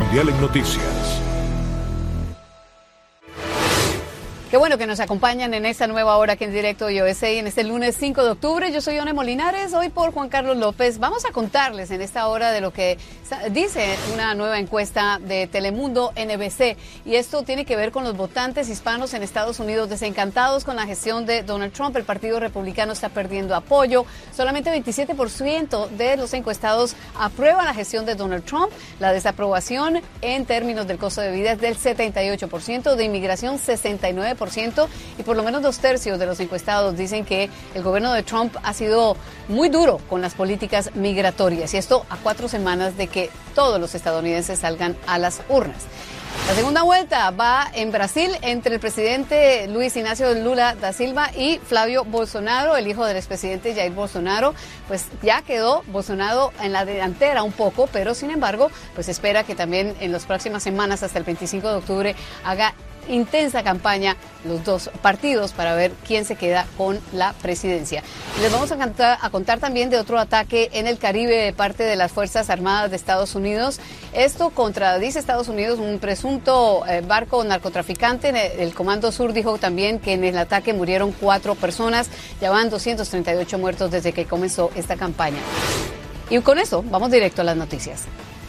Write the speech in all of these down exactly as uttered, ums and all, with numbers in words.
Mundial en Noticias. Qué bueno que nos acompañan en esta nueva hora aquí en directo U S A en este lunes cinco de octubre. Yo soy Yone Molinares, hoy por Juan Carlos López. Vamos a contarles en esta hora de lo que dice una nueva encuesta de Telemundo N B C. Y esto tiene que ver con los votantes hispanos en Estados Unidos desencantados con la gestión de Donald Trump. El Partido Republicano está perdiendo apoyo. Solamente veintisiete por ciento de los encuestados aprueban la gestión de Donald Trump. La desaprobación en términos del costo de vida es del setenta y ocho por ciento, de inmigración sesenta y nueve por ciento. Y por lo menos dos tercios de los encuestados dicen que el gobierno de Trump ha sido muy duro con las políticas migratorias. Y esto a cuatro semanas de que todos los estadounidenses salgan a las urnas. La segunda vuelta va en Brasil entre el presidente Luis Ignacio Lula da Silva y Flavio Bolsonaro, el hijo del expresidente Jair Bolsonaro. Pues ya quedó Bolsonaro en la delantera un poco, pero sin embargo, pues espera que también en las próximas semanas, hasta el veinticinco de octubre, haga intensa campaña los dos partidos para ver quién se queda con la presidencia. Y les vamos a contar, a contar también de otro ataque en el Caribe de parte de las Fuerzas Armadas de Estados Unidos. Esto contra, dice Estados Unidos, un presunto eh, barco narcotraficante. El Comando Sur dijo también que en el ataque murieron cuatro personas. Ya van doscientos treinta y ocho muertos desde que comenzó esta campaña. Y con eso vamos directo a las noticias.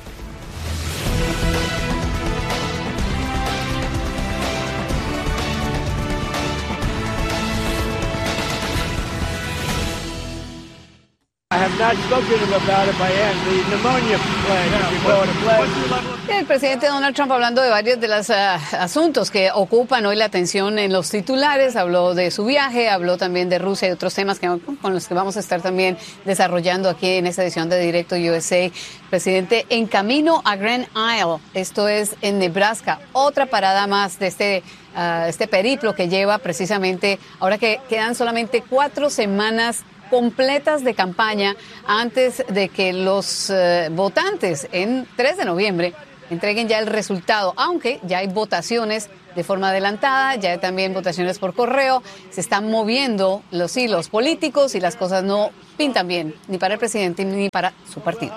I have not spoken to him about it by end. The pneumonia flag. El presidente Donald Trump hablando de varios de los uh, asuntos que ocupan hoy la atención en los titulares. Habló de su viaje, habló también de Rusia y otros temas que, con los que vamos a estar también desarrollando aquí en esta edición de Directo U S A. Presidente en camino a Grand Isle, esto es en Nebraska. Otra parada más de este uh, este periplo que lleva precisamente ahora que quedan solamente cuatro semanas completas de campaña antes de que los uh, votantes en tres de noviembre entreguen ya el resultado, aunque ya hay votaciones de forma adelantada, ya hay también votaciones por correo, se están moviendo los hilos políticos y las cosas no pintan bien, ni para el presidente ni para su partido.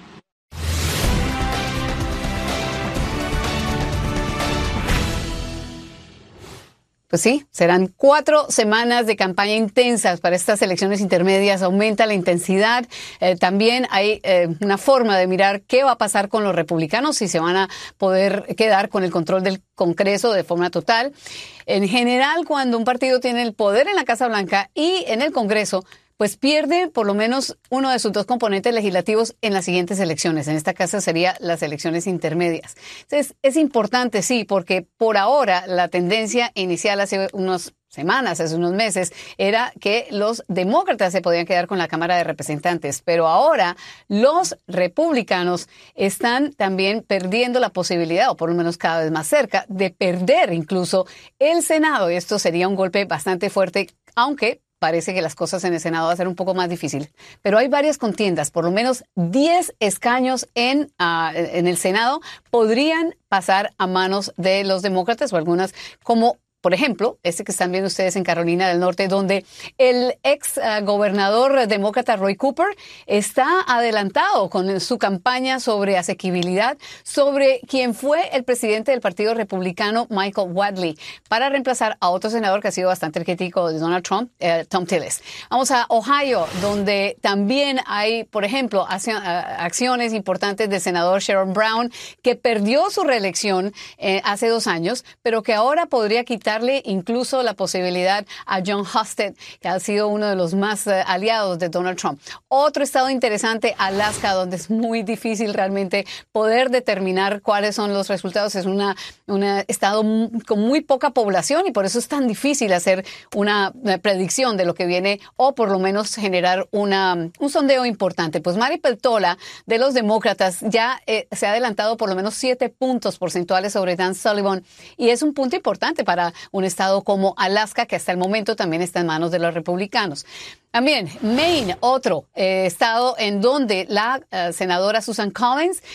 Pues sí, serán cuatro semanas de campaña intensas para estas elecciones intermedias. Aumenta la intensidad. Eh, también hay eh, una forma de mirar qué va a pasar con los republicanos, si se van a poder quedar con el control del Congreso de forma total. En general, cuando un partido tiene el poder en la Casa Blanca y en el Congreso, pues pierde por lo menos uno de sus dos componentes legislativos en las siguientes elecciones. En esta casa serían las elecciones intermedias. Entonces, es importante, sí, porque por ahora la tendencia inicial hace unas semanas, hace unos meses, era que los demócratas se podían quedar con la Cámara de Representantes. Pero ahora los republicanos están también perdiendo la posibilidad, o por lo menos cada vez más cerca, de perder incluso el Senado. Y esto sería un golpe bastante fuerte, aunque parece que las cosas en el Senado van a ser un poco más difíciles. Pero hay varias contiendas, por lo menos diez escaños en, uh, en el Senado podrían pasar a manos de los demócratas o algunas como, por ejemplo, este que están viendo ustedes en Carolina del Norte, donde el ex uh, gobernador demócrata Roy Cooper está adelantado con su campaña sobre asequibilidad, sobre quien fue el presidente del Partido Republicano, Michael Whatley, para reemplazar a otro senador que ha sido bastante crítico de Donald Trump, eh, Thom Tillis. Vamos a Ohio, donde también hay, por ejemplo, acciones importantes del senador Sherrod Brown, que perdió su reelección eh, hace dos años, pero que ahora podría quitar incluso la posibilidad a Jon Husted, que ha sido uno de los más uh, aliados de Donald Trump. Otro estado interesante, Alaska, donde es muy difícil realmente poder determinar cuáles son los resultados. Es un estado con muy poca población y por eso es tan difícil hacer una, una predicción de lo que viene o por lo menos generar una, un sondeo importante. Pues Mary Peltola de los demócratas ya eh, se ha adelantado por lo menos siete puntos porcentuales sobre Dan Sullivan y es un punto importante para un estado como Alaska, que hasta el momento también está en manos de los republicanos. También Maine, otro eh, estado en donde la uh, senadora Susan Collins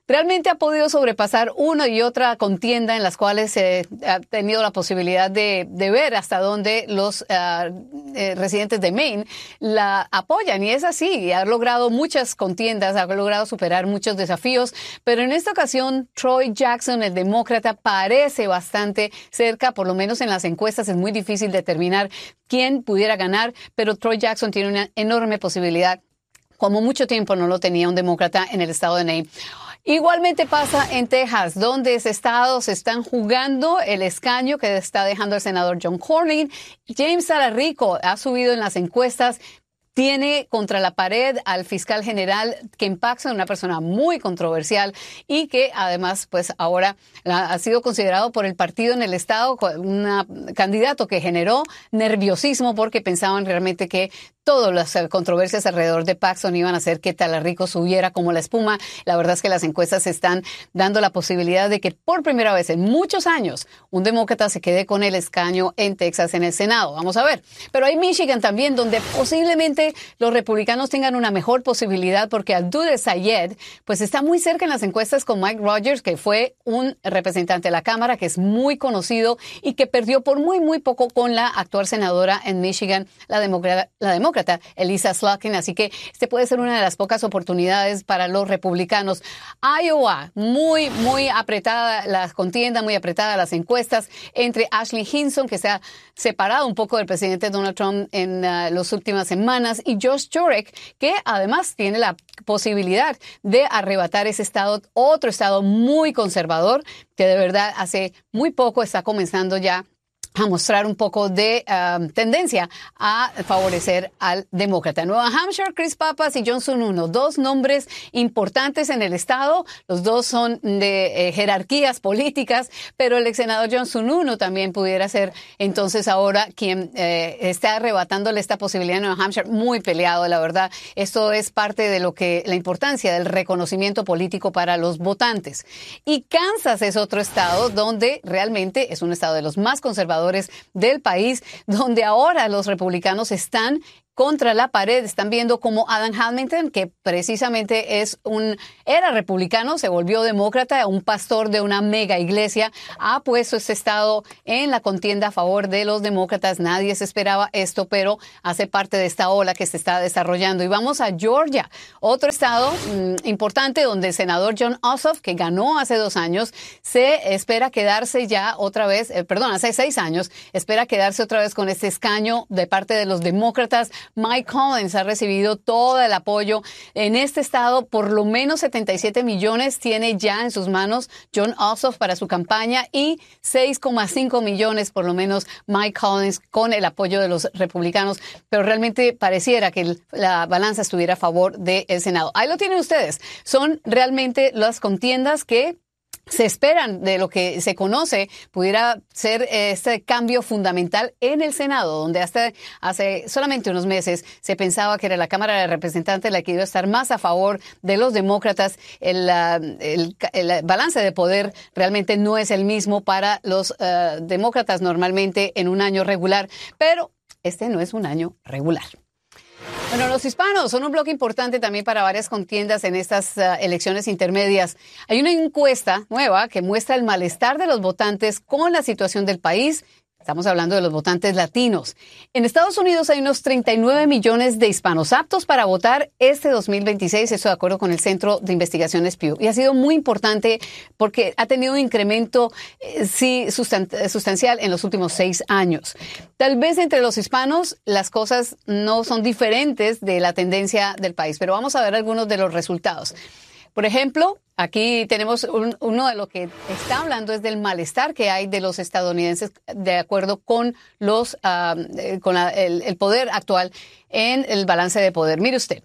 realmente ha podido sobrepasar una y otra contienda en las cuales eh, ha tenido la posibilidad de, de ver hasta dónde los uh, eh, residentes de Maine la apoyan. Y es así, ha logrado muchas contiendas, ha logrado superar muchos desafíos, pero en esta ocasión Troy Jackson, el demócrata, parece bastante cerca, por lo menos en las encuestas es muy difícil determinar quién pudiera ganar, pero Troy Jackson tiene una enorme posibilidad, como mucho tiempo no lo tenía un demócrata en el estado de Maine. Igualmente pasa en Texas, donde ese estado se están jugando el escaño que está dejando el senador John Cornyn. James Talarico ha subido en las encuestas. Tiene contra la pared al fiscal general Ken Paxton, una persona muy controversial y que además pues ahora ha sido considerado por el partido en el estado un candidato que generó nerviosismo porque pensaban realmente que todas las controversias alrededor de Paxton iban a hacer que Talarico subiera como la espuma. La verdad es que las encuestas están dando la posibilidad de que por primera vez en muchos años un demócrata se quede con el escaño en Texas en el Senado. Vamos a ver. Pero hay Michigan también, donde posiblemente los republicanos tengan una mejor posibilidad porque Abdul Sayed pues está muy cerca en las encuestas con Mike Rogers, que fue un representante de la Cámara que es muy conocido y que perdió por muy, muy poco con la actual senadora en Michigan, la demócrata, la demócrata Elissa Slotkin, así que este puede ser una de las pocas oportunidades para los republicanos. Iowa, muy, muy apretada la contienda, muy apretada las encuestas entre Ashley Hinson, que se ha separado un poco del presidente Donald Trump en uh, las últimas semanas, y Josh Jurek, que además tiene la posibilidad de arrebatar ese estado, otro estado muy conservador, que de verdad hace muy poco está comenzando ya a mostrar un poco de um, tendencia a favorecer al demócrata. Nueva Hampshire, Chris Pappas y John Sununu, dos nombres importantes en el estado. Los dos son de eh, jerarquías políticas, pero el ex senador John Sununu también pudiera ser entonces ahora quien eh, está arrebatándole esta posibilidad en Nueva Hampshire. Muy peleado, la verdad. Esto es parte de lo que la importancia del reconocimiento político para los votantes. Y Kansas es otro estado donde realmente es un estado de los más conservadores del país, donde ahora los republicanos están contra la pared. Están viendo como Adam Hamilton, que precisamente es un era republicano, se volvió demócrata, un pastor de una mega iglesia, ha puesto este estado en la contienda a favor de los demócratas. Nadie se esperaba esto, pero hace parte de esta ola que se está desarrollando. Y vamos a Georgia, otro estado mmm, importante donde el senador Jon Ossoff, que ganó hace dos años, se espera quedarse ya otra vez, eh, perdón, hace seis años, espera quedarse otra vez con este escaño de parte de los demócratas. Mike Collins ha recibido todo el apoyo en este estado. Por lo menos setenta y siete millones tiene ya en sus manos Jon Ossoff para su campaña y seis coma cinco millones por lo menos Mike Collins con el apoyo de los republicanos. Pero realmente pareciera que el, la balanza estuviera a favor del Senado. Ahí lo tienen ustedes. Son realmente las contiendas que se esperan de lo que se conoce pudiera ser este cambio fundamental en el Senado, donde hasta hace solamente unos meses se pensaba que era la Cámara de Representantes la que iba a estar más a favor de los demócratas. El, el, el balance de poder realmente no es el mismo para los uh, demócratas normalmente en un año regular, pero este no es un año regular. Bueno, los hispanos son un bloque importante también para varias contiendas en estas uh, elecciones intermedias. Hay una encuesta nueva que muestra el malestar de los votantes con la situación del país. Estamos hablando de los votantes latinos. En Estados Unidos hay unos treinta y nueve millones de hispanos aptos para votar este dos mil veintiséis, eso de acuerdo con el Centro de Investigaciones Pew. Y ha sido muy importante porque ha tenido un incremento eh, sí sustan- sustancial en los últimos seis años. Tal vez entre los hispanos las cosas no son diferentes de la tendencia del país, pero vamos a ver algunos de los resultados. Por ejemplo, aquí tenemos un, uno de lo que está hablando es del malestar que hay de los estadounidenses de acuerdo con los uh, con la, el, el poder actual en el balance de poder. Mire usted,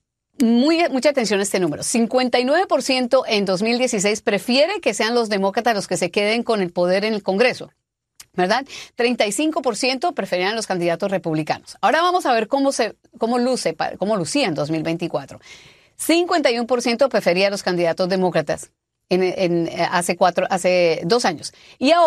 muy, mucha atención a este número. cincuenta y nueve por ciento en dos mil dieciséis prefiere que sean los demócratas los que se queden con el poder en el Congreso, ¿verdad? treinta y cinco por ciento preferían los candidatos republicanos. Ahora vamos a ver cómo se cómo luce cómo lucía en dos mil veinticuatro. cincuenta y uno por ciento prefería a los candidatos demócratas en, en, hace, cuatro, hace dos años. Y ahora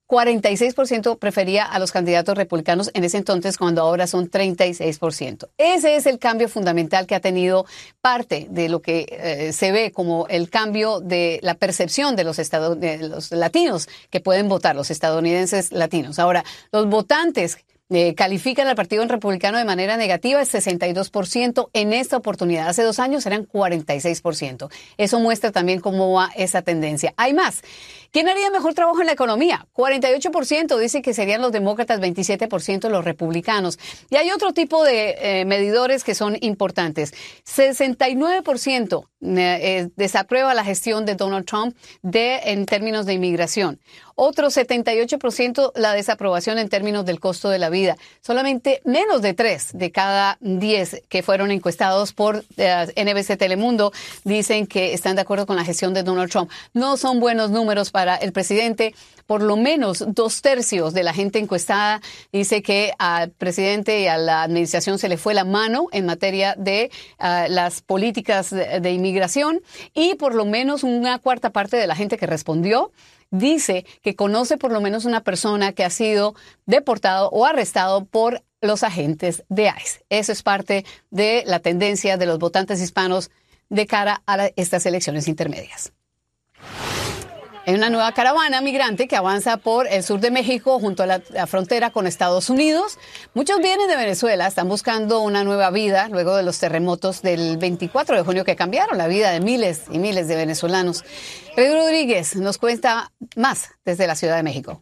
cuarenta y seis por ciento prefería a los candidatos republicanos en ese entonces, cuando ahora son treinta y seis por ciento. Ese es el cambio fundamental que ha tenido parte de lo que eh, se ve como el cambio de la percepción de los, estado, de los latinos que pueden votar, los estadounidenses latinos. Ahora, los votantes Eh, califican al Partido Republicano de manera negativa el sesenta y dos por ciento en esta oportunidad. Hace dos años eran cuarenta y seis por ciento. Eso muestra también cómo va esa tendencia. Hay más. ¿Quién haría mejor trabajo en la economía? cuarenta y ocho por ciento dicen que serían los demócratas, veintisiete por ciento los republicanos. Y hay otro tipo de eh, medidores que son importantes. sesenta y nueve por ciento eh, desaprueba la gestión de Donald Trump de, en términos de inmigración. Otro setenta y ocho por ciento la desaprobación en términos del costo de la vida. Solamente menos de tres de cada diez que fueron encuestados por eh, N B C Telemundo dicen que están de acuerdo con la gestión de Donald Trump. No son buenos números para el presidente. Por lo menos dos tercios de la gente encuestada dice que al presidente y a la administración se le fue la mano en materia de uh, las políticas de, de inmigración, y por lo menos una cuarta parte de la gente que respondió dice que conoce por lo menos una persona que ha sido deportado o arrestado por los agentes de I C E. Eso es parte de la tendencia de los votantes hispanos de cara a la, estas elecciones intermedias. Hay una nueva caravana migrante que avanza por el sur de México junto a la, la frontera con Estados Unidos. Muchos vienen de Venezuela, están buscando una nueva vida luego de los terremotos del veinticuatro de junio que cambiaron la vida de miles y miles de venezolanos. Pedro Rodríguez nos cuenta más desde la Ciudad de México.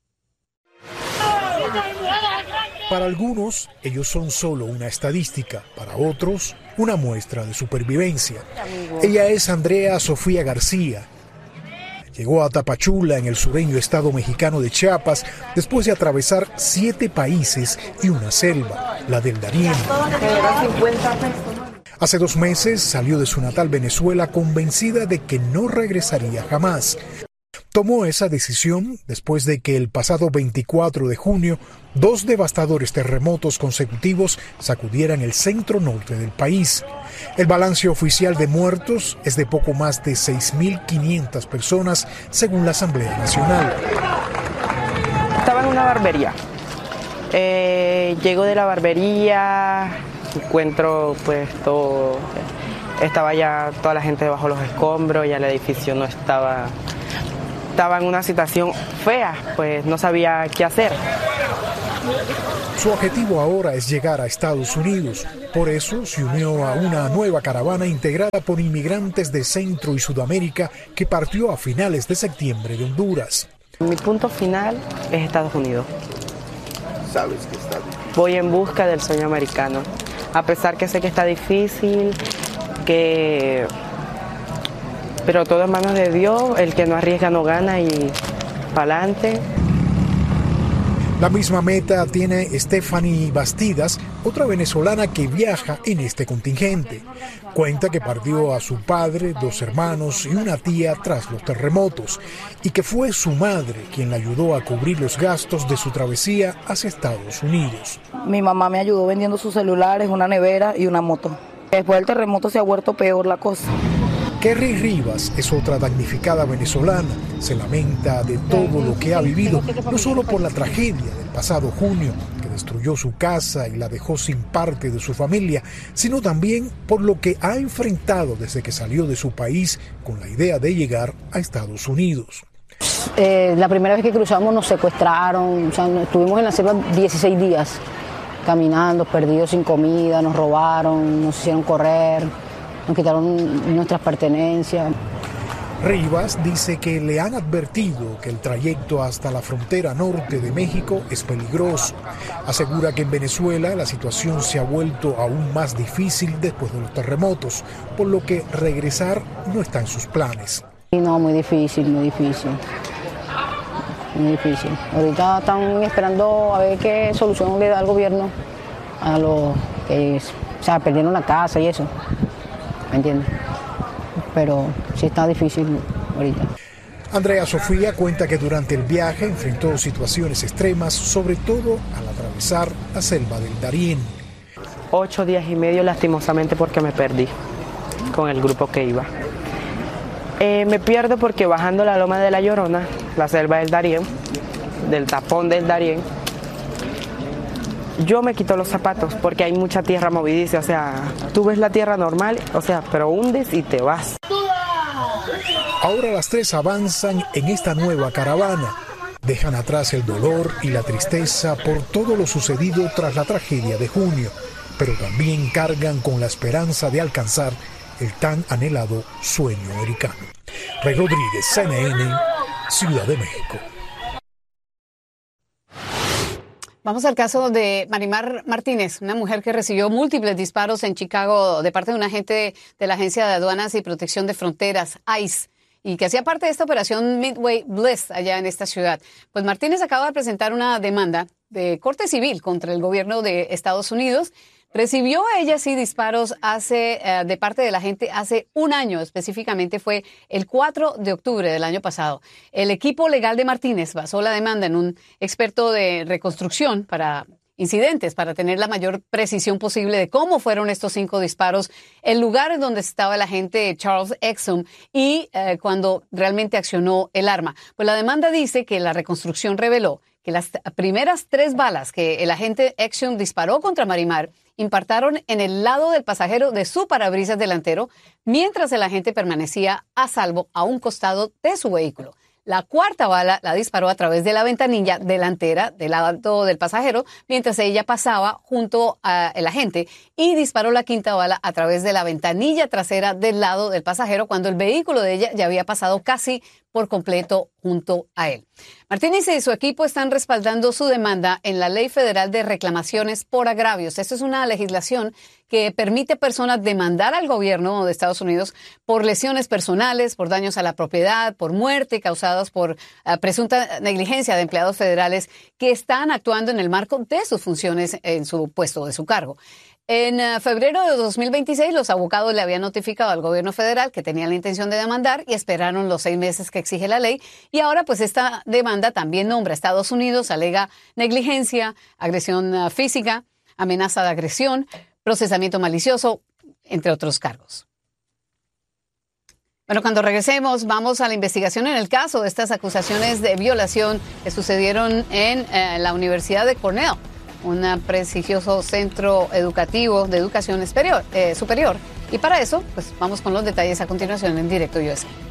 Para algunos, ellos son solo una estadística, para otros, una muestra de supervivencia. Ella es Andrea Sofía García. Llegó a Tapachula, en el sureño estado mexicano de Chiapas, después de atravesar siete países y una selva, la del Darién. Hace dos meses salió de su natal Venezuela convencida de que no regresaría jamás. Tomó esa decisión después de que el pasado veinticuatro de junio dos devastadores terremotos consecutivos sacudieran el centro norte del país. El balance oficial de muertos es de poco más de seis mil quinientas personas, según la Asamblea Nacional. Estaba en una barbería. Eh, llego de la barbería, encuentro pues todo, estaba ya toda la gente debajo de los escombros, ya el edificio no estaba... Estaba en una situación fea, pues no sabía qué hacer. Su objetivo ahora es llegar a Estados Unidos. Por eso se unió a una nueva caravana integrada por inmigrantes de Centro y Sudamérica que partió a finales de septiembre de Honduras. Mi punto final es Estados Unidos. Sabes que está difícil. Voy en busca del sueño americano. A pesar que sé que está difícil, que... pero todo en manos de Dios, el que no arriesga no gana, y pa'lante. La misma meta tiene Stephanie Bastidas, otra venezolana que viaja en este contingente. Cuenta que perdió a su padre, dos hermanos y una tía tras los terremotos, y que fue su madre quien la ayudó a cubrir los gastos de su travesía hacia Estados Unidos. Mi mamá me ayudó vendiendo sus celulares, una nevera y una moto. Después del terremoto se ha vuelto peor la cosa. Kerry Rivas es otra damnificada venezolana. Se lamenta de todo lo que ha vivido, no solo por la tragedia del pasado junio, que destruyó su casa y la dejó sin parte de su familia, sino también por lo que ha enfrentado desde que salió de su país con la idea de llegar a Estados Unidos. Eh, la primera vez que cruzamos nos secuestraron, o sea, estuvimos en la selva dieciséis días, caminando, perdidos sin comida, nos robaron, nos hicieron correr. Nos quitaron nuestras pertenencias. Rivas dice que le han advertido que el trayecto hasta la frontera norte de México es peligroso. Asegura que en Venezuela la situación se ha vuelto aún más difícil después de los terremotos, por lo que regresar no está en sus planes. No, muy difícil, muy difícil. Muy difícil. Ahorita están esperando a ver qué solución le da el gobierno a los que, o sea, perdieron la casa y eso. ¿Me entiendes? Pero sí está difícil ahorita. Andrea Sofía cuenta que durante el viaje enfrentó situaciones extremas, sobre todo al atravesar la selva del Darién. Ocho días y medio lastimosamente porque me perdí con el grupo que iba. Eh, me pierdo porque bajando la loma de la Llorona, la selva del Darién, del tapón del Darién, yo me quito los zapatos porque hay mucha tierra movediza, o sea, tú ves la tierra normal, o sea, pero hundes y te vas. Ahora las tres avanzan en esta nueva caravana. Dejan atrás el dolor y la tristeza por todo lo sucedido tras la tragedia de junio, pero también cargan con la esperanza de alcanzar el tan anhelado sueño americano. Rey Rodríguez, C N N, Ciudad de México. Vamos al caso de Marimar Martínez, una mujer que recibió múltiples disparos en Chicago de parte de un agente de la Agencia de Aduanas y Protección de Fronteras, ICE, y que hacía parte de esta operación Midway Bliss allá en esta ciudad. Pues Martínez acaba de presentar una demanda de corte civil contra el gobierno de Estados Unidos. Recibió ella sí disparos hace, eh, de parte de la gente hace un año, específicamente fue el cuatro de octubre del año pasado. El equipo legal de Martínez basó la demanda en un experto de reconstrucción para incidentes, para tener la mayor precisión posible de cómo fueron estos cinco disparos, el lugar en donde estaba el agente Charles Exum y eh, cuando realmente accionó el arma. Pues la demanda dice que la reconstrucción reveló que las primeras tres balas que el agente Exum disparó contra Marimar impactaron en el lado del pasajero de su parabrisas delantero, mientras el agente permanecía a salvo a un costado de su vehículo. La cuarta bala la disparó a través de la ventanilla delantera del lado del pasajero, mientras ella pasaba junto al agente, y disparó la quinta bala a través de la ventanilla trasera del lado del pasajero, cuando el vehículo de ella ya había pasado casi por completo junto a él. Martínez y su equipo están respaldando su demanda en la Ley Federal de Reclamaciones por Agravios. Esta es una legislación que permite a personas demandar al gobierno de Estados Unidos por lesiones personales, por daños a la propiedad, por muerte causados por uh, presunta negligencia de empleados federales que están actuando en el marco de sus funciones en su puesto de su cargo. En uh, febrero de dos mil veintiséis, los abogados le habían notificado al gobierno federal que tenían la intención de demandar y esperaron los seis meses que exige la ley. Y ahora, pues, esta demanda también nombra a Estados Unidos, alega negligencia, agresión uh, física, amenaza de agresión, procesamiento malicioso, entre otros cargos. Bueno, cuando regresemos, vamos a la investigación en el caso de estas acusaciones de violación que sucedieron en uh, la Universidad de Cornell, un prestigioso centro educativo de educación superior, eh, superior. Y para eso, pues vamos con los detalles a continuación en Directo U S A.